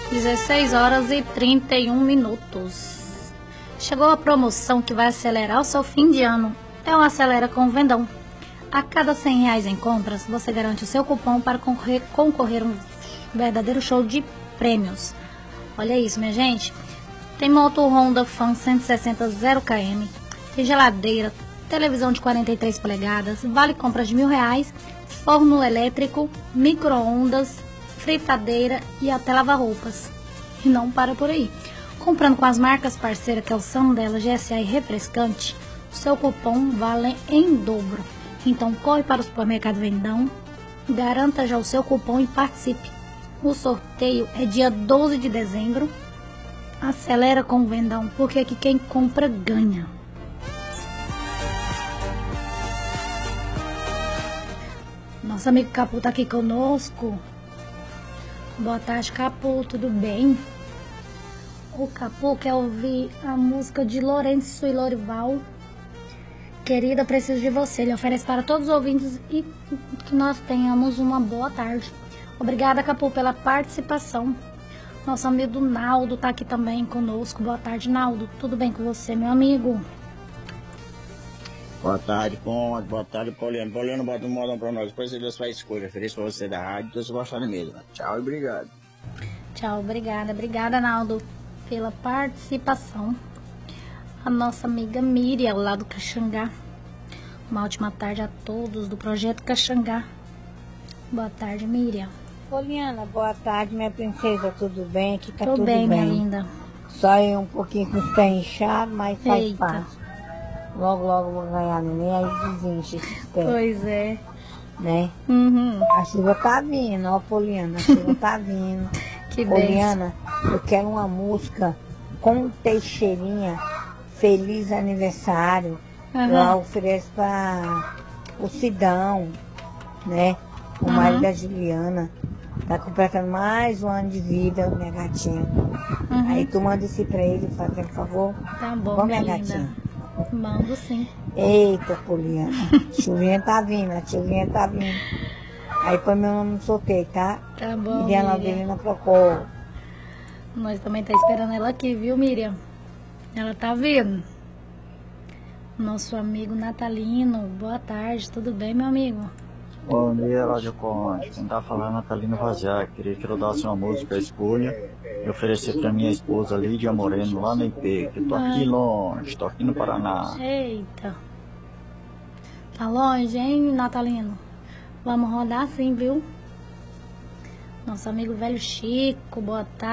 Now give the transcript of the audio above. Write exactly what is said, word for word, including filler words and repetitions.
dezesseis horas e trinta e um minutos. Chegou a promoção que vai acelerar o seu fim de ano. É o Acelera com o Vendão. A cada cem reais em compras, você garante o seu cupom para concorrer, concorrer a um verdadeiro show de prêmios. Olha isso, minha gente. Tem moto Honda Fan cento e sessenta zero quilômetros, tem geladeira, televisão de quarenta e três polegadas, vale compras de mil reais, forno elétrico, micro-ondas, fritadeira e até lava-roupas. E não para por aí. Comprando com as marcas parceiras, que é o Sandela, G S A e Refrescante, o seu cupom vale em dobro. Então corre para o supermercado Vendão, garanta já o seu cupom e participe. O sorteio é dia doze de dezembro. Acelera com o Vendão, porque aqui quem compra ganha. Nosso amigo Capu tá aqui conosco. Boa tarde, Capu, tudo bem? O Capu quer ouvir a música de Lourenço e Lorival, Querida, Preciso de Você. Ele oferece para todos os ouvintes e que nós tenhamos uma boa tarde. Obrigada, Capu, pela participação. Nosso amigo Naldo tá aqui também conosco. Boa tarde, Naldo. Tudo bem com você, meu amigo? Boa tarde, Ponte. Boa tarde, Poliano. Poliano, bota um modão pra nós. Depois Deus faz escolha. Ofereço pra você da rádio. Deus gostar mesmo. Tchau e obrigado. Tchau, obrigada. Obrigada, Naldo, pela participação. A nossa amiga Miriam, lá do Caxangá. Uma ótima tarde a todos do Projeto Caxangá. Boa tarde, Miriam. Poliana, boa tarde, minha princesa, tudo bem? Aqui tá Tô tudo bem, bem, minha linda. Só eu um pouquinho com os pés inchados, mas faz Eita. parte. Logo, logo vou ganhar neném, aí desincha esses pés, Pois é. né? Uhum. A chuva tá vindo, ó, Poliana, a chuva tá vindo. Que bem. Poliana, eu quero uma música com Teixeirinha, Feliz Aniversário. Uhum. Eu ofereço para o Sidão, né? O Uhum. marido da Juliana. Tá completando mais um ano de vida, minha gatinha. Uhum. Aí tu manda esse pra ele, fazendo favor. Tá bom, Vamos, minha minha linda. gatinha. Mando sim. Eita, Poliana. Chuvinha tá vindo, a chuvinha tá vindo. Aí põe meu nome no sorteio, tá? Tá bom, Miriam Miriam. Avelina Procol. Nós também tá esperando ela aqui, viu, Miriam? Ela tá vindo. Nosso amigo Natalino. Boa tarde, tudo bem, meu amigo? Bom dia, Rádio Conte. Quem tá falando é Natalino Vaziak. Queria que eu rodasse uma música Escolha e oferecer pra minha esposa Lídia Moreno, lá no I P, que eu tô aqui longe, tô aqui no Paraná. Eita. Tá longe, hein, Natalino? Vamos rodar sim, viu? Nosso amigo velho Chico, boa tarde.